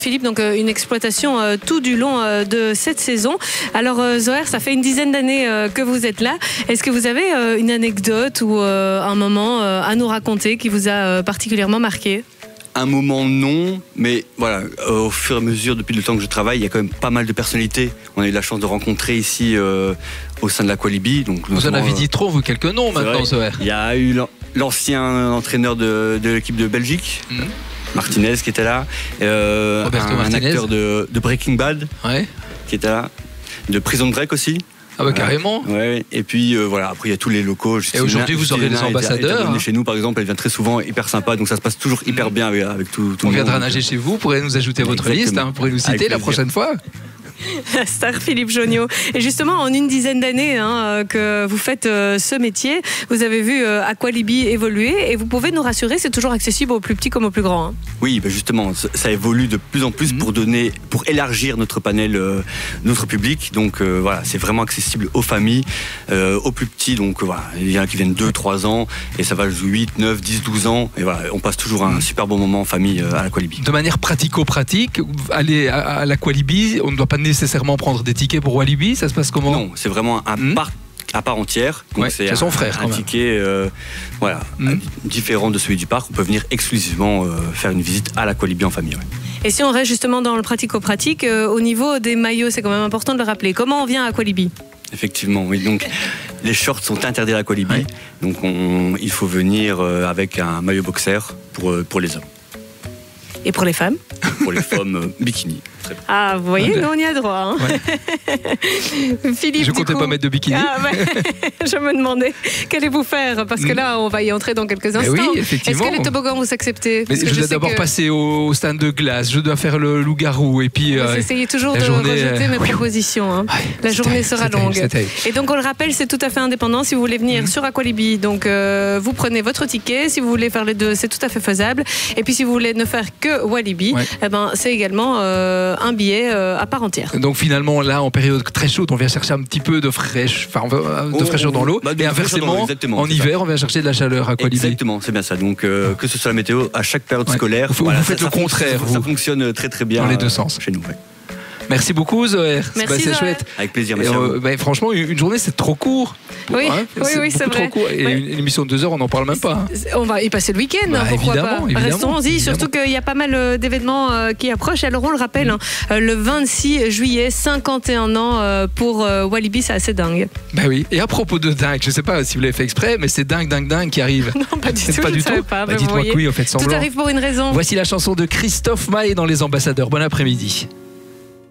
Philippe, donc une exploitation tout du long de cette saison. Alors Zoher, ça fait une dizaine d'années que vous êtes là. Est-ce que vous avez une anecdote ou un moment à nous raconter qui vous a particulièrement marqué ? Un moment non, mais voilà, au fur et à mesure, depuis le temps que je travaille, il y a quand même pas mal de personnalités. On a eu la chance de rencontrer ici au sein de l'Aqualibi. Vous en avez dit trop, vous, quelques noms maintenant, Zoher. Il y a eu l'ancien entraîneur de l'équipe de Belgique. Martinez qui était là, un acteur de Breaking Bad qui était là, de Prison Break aussi. Ah bah carrément. Ouais. Et puis voilà, après il y a tous les locaux. Et aujourd'hui vous aurez des ambassadeurs. Chez nous par exemple, elle vient très souvent, hyper sympa, donc ça se passe toujours hyper bien avec tout le monde. On viendra nager chez vous, vous pourrez nous ajouter votre liste, vous pourrez nous citer la prochaine fois. La star Philippe Jonio. Et justement, en une dizaine d'années que vous faites ce métier, vous avez vu Aqualibi évoluer et vous pouvez nous rassurer, c'est toujours accessible aux plus petits comme aux plus grands. Oui, justement, ça évolue de plus en plus pour élargir notre panel, notre public. Donc voilà, c'est vraiment accessible aux familles, aux plus petits. Donc voilà, il y en a qui viennent 2-3 ans et ça va jusqu'à 8, 9, 10, 12 ans. Et voilà, on passe toujours un super bon moment en famille à l'Aqualibi. De manière pratico-pratique, aller à l'Aqualibi, on ne doit pas nécessairement prendre des tickets pour Walibi, ça se passe comment ? Non, c'est vraiment un parc à part entière. C'est son frère. Un ticket différent de celui du parc. On peut venir exclusivement faire une visite à l'Aqualibi en famille. Ouais. Et si on reste justement dans le pratico-pratique, au niveau des maillots, c'est quand même important de le rappeler. Comment on vient à Aqualibi ? Effectivement, oui. Donc, les shorts sont interdits à l'Aqualibi. Donc, il faut venir avec un maillot boxer pour les hommes. Et pour les femmes ? Pour les femmes, bikini. Ah, vous voyez, nous on y a droit. Philippe, je comptais pas mettre de bikini. Je me demandais, qu'allez-vous faire ? Parce que là, on va y entrer dans quelques instants. Oui, effectivement. Est-ce que les toboggans vous acceptez ? Je dois d'abord passer au stand de glace, je dois faire le loup-garou et puis... Vous essayez toujours de rejeter mes propositions. La journée sera longue. Et donc on le rappelle, c'est tout à fait indépendant. Si vous voulez venir sur Aqualibi, donc vous prenez votre ticket. Si vous voulez faire les deux, c'est tout à fait faisable. Et puis si vous voulez ne faire que Walibi, c'est également un billet à part entière. Donc finalement, là, en période très chaude, on vient chercher un petit peu de fraîcheur dans l'eau. Et inversement, en hiver, on vient chercher de la chaleur à Aqualibi. Exactement, c'est bien ça. Donc que ce soit la météo, à chaque période scolaire, vous faites le contraire. Ça fonctionne très très bien dans les deux sens chez nous. Merci beaucoup Zoher. C'est chouette. Avec plaisir. Merci franchement, une journée c'est trop court. Oui, c'est vrai. Trop court. Et une émission de 2 heures, on n'en parle même pas. On va y passer le week-end, pourquoi pas. Restons-y, surtout qu'il y a pas mal d'événements qui approchent. Alors on le rappelle, le 26 juillet, 51 ans pour Walibi, c'est assez dingue. Ben oui. Et à propos de dingue, je ne sais pas si vous l'avez fait exprès, mais c'est dingue qui arrive. Non, pas du tout. Pas du tout. Dites-moi que oui, en fait semblant. Tout arrive pour une raison. Voici la chanson de Christophe Maé dans Les Ambassadeurs. Bon après-midi.